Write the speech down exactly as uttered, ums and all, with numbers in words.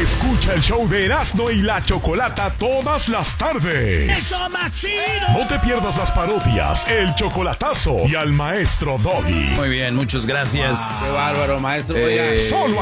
Escucha el show de Erasmo y la Chocolata todas las tardes. ¡Eso, machino! No te pierdas las parodias, el chocolatazo y al maestro Doggy. Muy bien, muchas gracias. Qué bárbaro, maestro. Eh, Solo